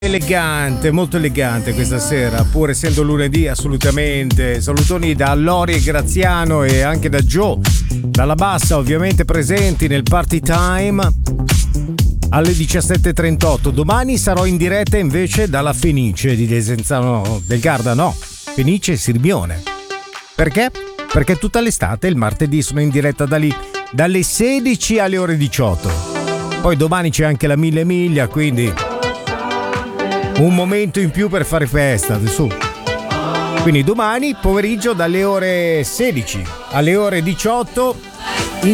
Elegante, molto elegante questa sera, pur essendo lunedì, assolutamente. Salutoni da Lori e Graziano e anche da Joe, dalla bassa, ovviamente presenti nel party time alle 17:38. Domani sarò in diretta invece dalla Fenice di Desenzano del Garda, no, Fenice Sirmione. Perché? Perché tutta l'estate, il martedì, sono in diretta da lì, dalle 16 alle ore 18. Poi domani c'è anche la 1000 miglia, quindi un momento in più per fare festa, su. Quindi domani pomeriggio dalle ore 16 alle ore 18